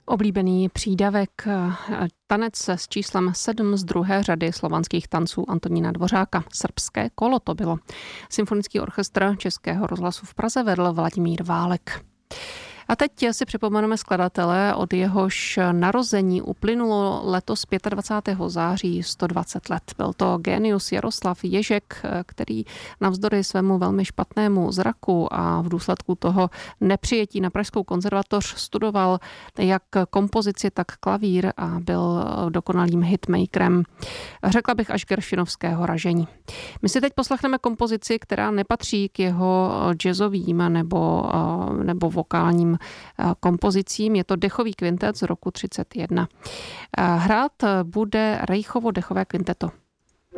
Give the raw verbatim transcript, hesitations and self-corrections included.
Oblíbený přídavek, tanec s číslem sedm z druhé řady slovanských tanců Antonína Dvořáka. Srbské kolo to bylo. Symfonický orchestr Českého rozhlasu v Praze vedl Vladimír Válek. A teď si připomeneme skladatele, od jehož narození uplynulo letos dvacátého pátého září sto dvacet let. Byl to génius Jaroslav Ježek, který navzdory svému velmi špatnému zraku a v důsledku toho nepřijetí na Pražskou konzervatoř studoval jak kompozici, tak klavír a byl dokonalým hitmakerem. Řekla bych až geršvinovského ražení. My si teď poslechneme kompozici, která nepatří k jeho jazzovým nebo, nebo vokálním kompozicím. Je to dechový kvintet z roku třicet jedna. Hrát bude Rejchovo dechové kvinteto.